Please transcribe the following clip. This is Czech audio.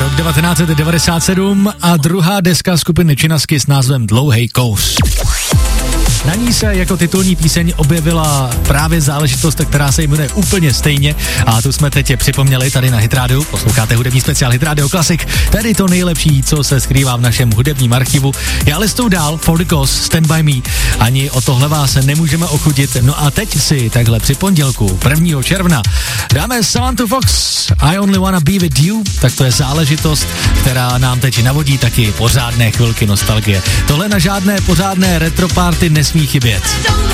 rok 1997 a druhá deska skupiny Činasky s názvem Dlouhej kous. Na ní se jako titulní píseň objevila právě záležitost, která se jmenuje úplně stejně a tu jsme teď připomněli tady na Hit Radio. Posloucháte hudební speciál Hit Radio Classic, tedy to nejlepší, co se skrývá v našem hudebním archivu. Já listuju dál, For the Cause, Stand By Me, ani o tohle vás nemůžeme ochudit. No a teď si takhle při pondělku 1. června dáme Samantha Fox, I Only Wanna Be With You, tak to je záležitost, která nám teď navodí taky pořádné chvilky nostalgie. Tohle na žádné pořádné retro party nesmí chybět.